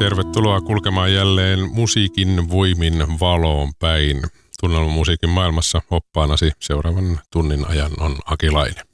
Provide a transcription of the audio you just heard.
Tervetuloa kulkemaan jälleen musiikin voimin valoon päin. Tunnelman musiikin maailmassa oppaanasi seuraavan tunnin ajan on Aki Laine.